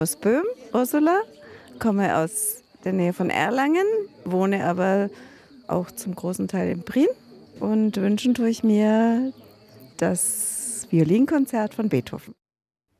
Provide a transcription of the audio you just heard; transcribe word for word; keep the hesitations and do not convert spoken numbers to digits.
Aus Böhm, Ursula, komme aus der Nähe von Erlangen, wohne aber auch zum großen Teil in Prien und wünschen tue ich mir das Violinkonzert von Beethoven.